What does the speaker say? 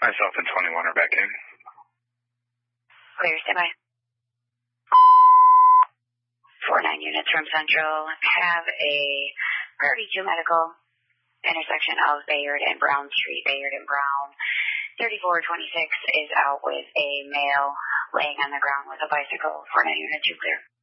Myself and 21 are back in. Clear, standby. 49 units from Central have a priority 2 medical, intersection of Bayard and Brown Street, Bayard and Brown. 3426 is out with a male laying on the ground with a bicycle. 49 units, you clear.